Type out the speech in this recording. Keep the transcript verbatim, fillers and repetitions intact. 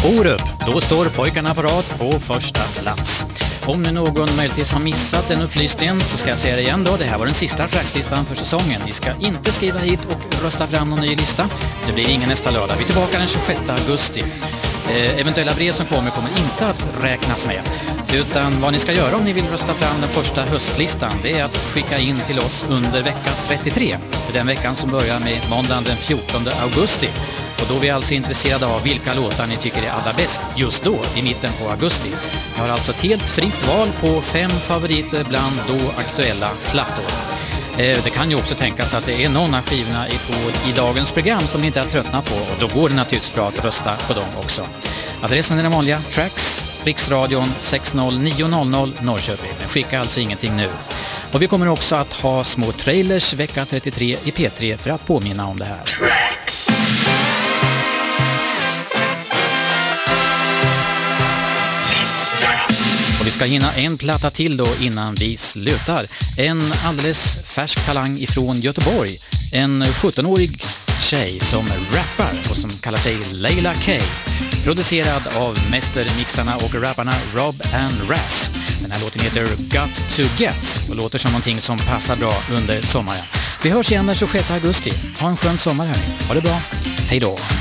Orup, då står pojkarna på rad på första plats. Om nu någon möjligtvis har missat den upplysningen så ska jag säga det igen då. Det här var den sista trackslistan för säsongen. Ni ska inte skriva hit och rösta fram någon ny lista. Det blir ingen nästa lördag. Vi är tillbaka den tjugosjätte augusti. Eh, eventuella brev som kommer kommer inte att räknas med. Utan vad ni ska göra om ni vill rösta fram den första höstlistan, det är att skicka in till oss under vecka trettiotre. För den veckan som börjar med måndagen den fjortonde augusti. Och då är vi alltså intresserade av vilka låtar ni tycker är allra bäst just då, i mitten på augusti. Ni har alltså ett helt fritt val på fem favoriter bland då aktuella plattor. Eh, det kan ju också tänkas att det är någon av skivorna i, på, i dagens program som ni inte har tröttnat på. Och då går det naturligtvis bra att rösta på dem också. Adressen är den vanliga, Tracks, Riksradion sex noll nio noll noll Norrköping. Men skicka alltså ingenting nu. Och vi kommer också att ha små trailers vecka trettiotre i P tre för att påminna om det här. Och vi ska hinna en platta till då innan vi slutar. En alldeles färsk talang ifrån Göteborg. En sjuttonårig tjej som rappar och som kallar sig Leila K. Producerad av mästermixarna och rapparna Rob and Raz. Den här låten heter Got to Get och låter som någonting som passar bra under sommaren. Vi hörs igen den tjugosjätte augusti. Ha en skön sommar här. Ha det bra. Hej då.